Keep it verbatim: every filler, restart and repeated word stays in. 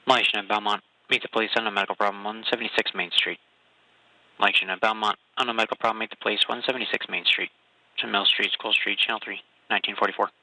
Malaysian at Belmont. Meet the police on a medical problem, one seventy-six Main Street. Malaysian at Belmont. On a medical problem, meet the police, one seventy-six Main Street. To Mill Street, School Street, Channel three, nineteen forty-four.